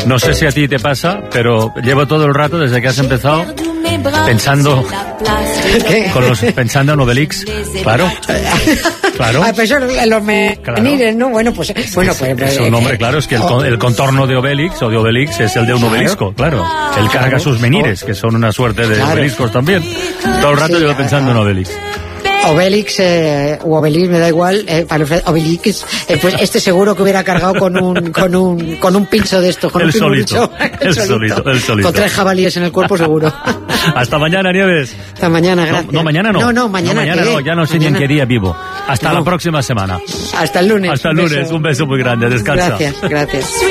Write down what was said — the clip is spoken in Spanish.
No sé si a ti te pasa, pero llevo todo el rato desde que has empezado pensando pensando en Obelix. Claro. Pues son los menires, ¿no? Bueno, pues es un nombre, claro, es que el contorno de Obelix o de Obelix es el de un obelisco, claro. Él carga sus menires, que son una suerte de obeliscos también. Todo el rato llevo pensando en Obelix. Obelix o Obelix, me da igual, Obelix, pues este seguro que hubiera cargado con un pincho de estos, con el un solito. Con 3 jabalíes en el cuerpo seguro. Hasta mañana, Nieves. Hasta mañana, gracias. Mañana no. Mañana ya no sé ni en qué día vivo. Hasta la próxima semana. Hasta el lunes. Un beso muy grande, descansa. Gracias.